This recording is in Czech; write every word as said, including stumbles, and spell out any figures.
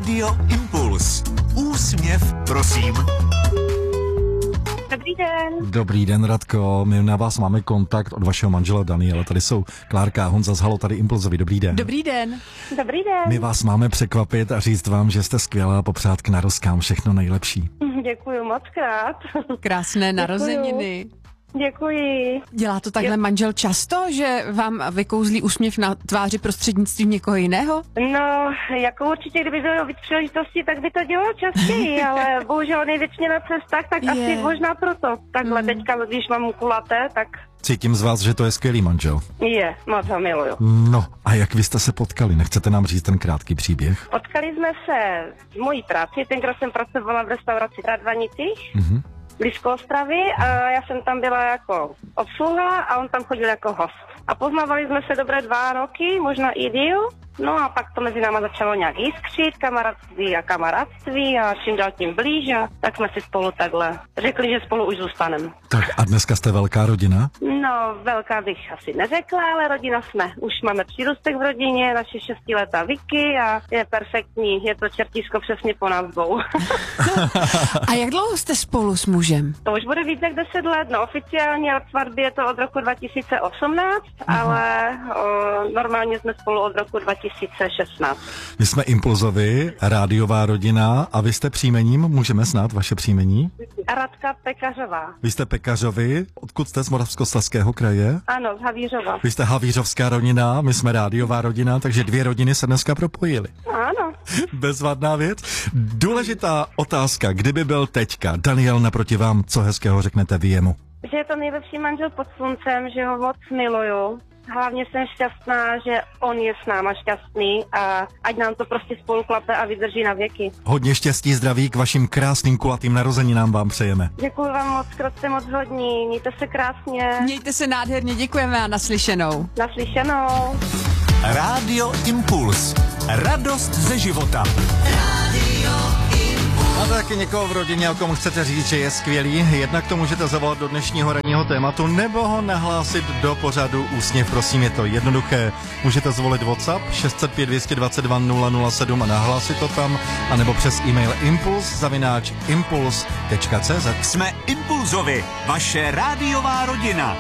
Rádio Impuls. Úsměv, prosím. Dobrý den. Dobrý den, Radko. My na vás máme kontakt od vašeho manžela Daniela. Tady jsou Klárka a Honza z Halo, tady Impulzovi. Dobrý den. Dobrý den. Dobrý den. My vás máme překvapit a říct vám, že jste skvělá a popřát k narozkám všechno nejlepší. Děkuji moc krát. Krásné narozeniny. Děkuji. Dělá to takhle manžel často, že vám vykouzlí úsměv na tváři prostřednictvím někoho jiného? No, jako určitě, kdyby bylo víc příležitostí, tak by to dělalo častěji, ale bohužel největšině na cestách, tak Je. asi možná proto. Takhle mm. teďka, když mám kulaté, tak Cítím z vás, že to je skvělý manžel. je, moc ho miluju. No, a jak vy jste se potkali? Nechcete nám říct ten krátký příběh? Potkali jsme se v mojí práci, tenkrát jsem pracovala v restauraci v Radvanicích. Mhm. Blízko Ostravy a já jsem tam byla jako obsluha a on tam chodil jako host. A poznávali jsme se dobré dva roky, možná i díl. No a pak to mezi náma začalo nějak jiskřit, kamarádství a kamarádství a čím dál tím blíž a tak jsme si spolu takhle řekli, že spolu už zůstaneme. Tak a dneska jste velká rodina? No, velká bych asi neřekla, ale rodina jsme. Už máme přírůstek v rodině, naše šestiletá Vicky a je perfektní, je to čertísko přesně po nás dvou. A jak dlouho jste spolu s mužem? To už bude víc jak deset let, no oficiálně od svatby je to od roku dva tisíce osmnáct, uh-huh. ale o, normálně jsme spolu od roku dva tisíce šestnáct. My jsme Impulzovi, rádiová rodina a vy jste příjmením, můžeme znát vaše příjmení? Radka Pekařová. Vy jste Pekařovi, odkud jste z Moravskoslezského kraje? Ano, z Havířova. Vy jste havířovská rodina, my jsme rádiová rodina, takže dvě rodiny se dneska propojily. Ano. Bezvadná věc. Důležitá otázka, kdyby byl teďka Daniel naproti vám, co hezkého řeknete vy jemu? Že je to nejlepší manžel pod sluncem, že ho moc miluju. Hlavně jsem šťastná, že on je s náma šťastný a ať nám to prostě spolu klape a vydrží na věky. Hodně štěstí, zdraví k vašim krásným kulatým narozeninám vám přejeme. Děkuji vám moc, krát jste moc hodní, mějte se krásně. Mějte se nádherně, děkujeme a naslyšenou. Naslyšenou. Rádio Impuls. Radost ze života. Máte taky někoho v rodině, o kom chcete říct, že je skvělý? Jednak to můžete zavolat do dnešního ranního tématu nebo ho nahlásit do pořadu Úsměv, prosím, je to jednoduché. Můžete zvolit WhatsApp šest set pět dvě dva dva nula nula sedm a nahlásit to tam, anebo přes e-mail impuls zavináč impuls tečka cé zet. Jsme Impulzovi, vaše rádiová rodina.